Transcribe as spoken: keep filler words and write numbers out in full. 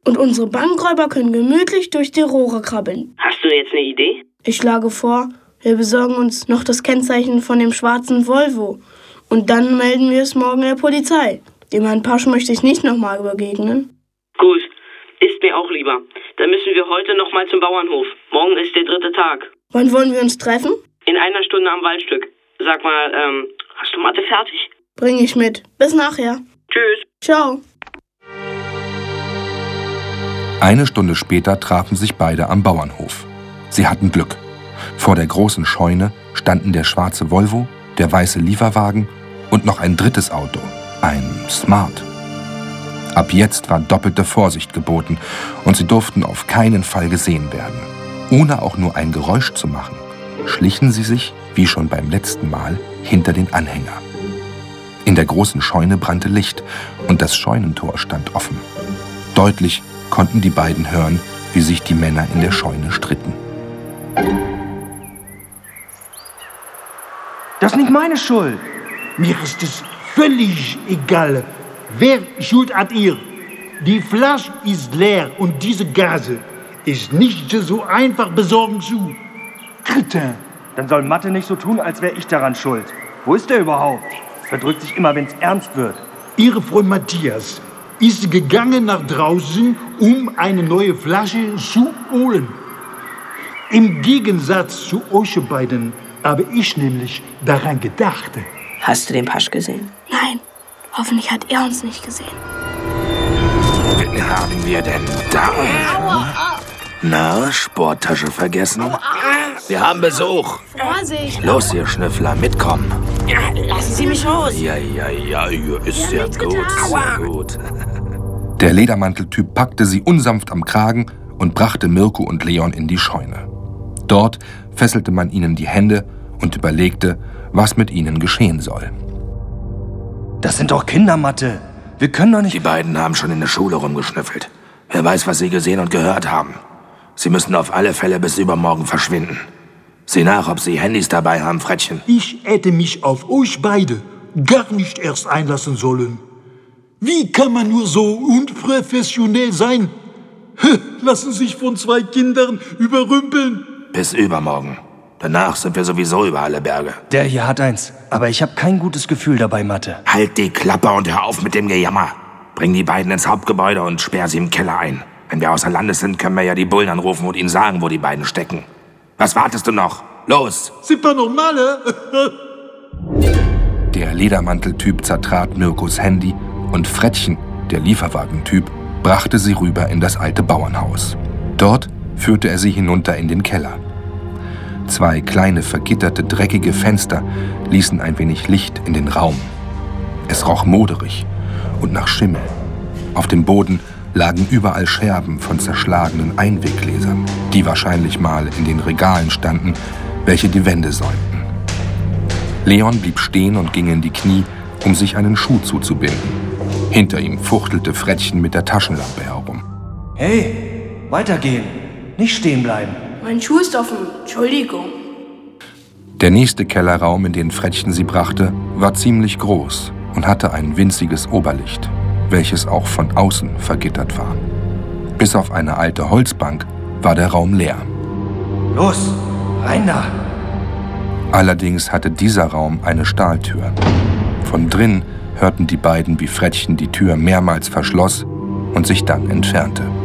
Und unsere Bankräuber können gemütlich durch die Rohre krabbeln. Hast du jetzt eine Idee? Ich schlage vor, wir besorgen uns noch das Kennzeichen von dem schwarzen Volvo. Und dann melden wir es morgen der Polizei. Dem Herrn Pasch möchte ich nicht nochmal begegnen. Gut, ist mir auch lieber. Dann müssen wir heute nochmal zum Bauernhof. Morgen ist der dritte Tag. Wann wollen wir uns treffen? In einer Stunde am Waldstück. Sag mal, ähm, hast du Mathe fertig? Bring ich mit. Bis nachher. Tschüss. Ciao. Eine Stunde später trafen sich beide am Bauernhof. Sie hatten Glück. Vor der großen Scheune standen der schwarze Volvo, der weiße Lieferwagen und noch ein drittes Auto, ein Smart. Ab jetzt war doppelte Vorsicht geboten und sie durften auf keinen Fall gesehen werden. Ohne auch nur ein Geräusch zu machen, schlichen sie sich, wie schon beim letzten Mal, hinter den Anhänger. In der großen Scheune brannte Licht und das Scheunentor stand offen. Deutlich konnten die beiden hören, wie sich die Männer in der Scheune stritten. Das ist nicht meine Schuld. Mir ist es völlig egal. Wer Schuld hat ihr? Die Flasche ist leer und diese Gase ist nicht so einfach besorgen zu. Cretin. Dann soll Mathe nicht so tun, als wäre ich daran schuld. Wo ist der überhaupt? Verdrückt sich immer, wenn es ernst wird. Ihre Freund Matthias ist gegangen nach draußen, um eine neue Flasche zu holen. Im Gegensatz zu euch beiden habe ich nämlich daran gedacht. Hast du den Pasch gesehen? Nein, hoffentlich hat er uns nicht gesehen. Wen haben wir denn da? Na, Sporttasche vergessen? Wir haben Besuch. Vorsicht! Los, ihr Schnüffler, mitkommen. Lassen Sie mich los. Ja, ja, ja, ist ja gut, sehr gut. Der Ledermanteltyp packte sie unsanft am Kragen und brachte Mirko und Leon in die Scheune. Dort fesselte man ihnen die Hände und überlegte, was mit ihnen geschehen soll. Das sind doch Kinder, Mathe. Wir können doch nicht... Die beiden haben schon in der Schule rumgeschnüffelt. Wer weiß, was sie gesehen und gehört haben. Sie müssen auf alle Fälle bis übermorgen verschwinden. Sieh nach, ob sie Handys dabei haben, Frettchen. Ich hätte mich auf euch beide gar nicht erst einlassen sollen. Wie kann man nur so unprofessionell sein? Lassen sich von zwei Kindern überrümpeln. Bis übermorgen. Danach sind wir sowieso über alle Berge. Der hier hat eins, aber ich habe kein gutes Gefühl dabei, Mathe. Halt die Klappe und hör auf mit dem Gejammer. Bring die beiden ins Hauptgebäude und sperr sie im Keller ein. Wenn wir außer Landes sind, können wir ja die Bullen anrufen und ihnen sagen, wo die beiden stecken. Was wartest du noch? Los! C'est pas normal, hein? Der Ledermanteltyp zertrat Mirkos Handy und Frettchen, der Lieferwagentyp, brachte sie rüber in das alte Bauernhaus. Dort führte er sie hinunter in den Keller. Zwei kleine, vergitterte, dreckige Fenster ließen ein wenig Licht in den Raum. Es roch moderig und nach Schimmel. Auf dem Boden lagen überall Scherben von zerschlagenen Einweggläsern, die wahrscheinlich mal in den Regalen standen, welche die Wände säumten. Leon blieb stehen und ging in die Knie, um sich einen Schuh zuzubinden. Hinter ihm fuchtelte Frettchen mit der Taschenlampe herum. Hey, weitergehen. Nicht stehen bleiben. Mein Schuh ist offen. Entschuldigung. Der nächste Kellerraum, in den Frettchen sie brachte, war ziemlich groß und hatte ein winziges Oberlicht, welches auch von außen vergittert war. Bis auf eine alte Holzbank war der Raum leer. Los, rein da! Allerdings hatte dieser Raum eine Stahltür. Von drin hörten die beiden, wie Frettchen die Tür mehrmals verschloss und sich dann entfernte.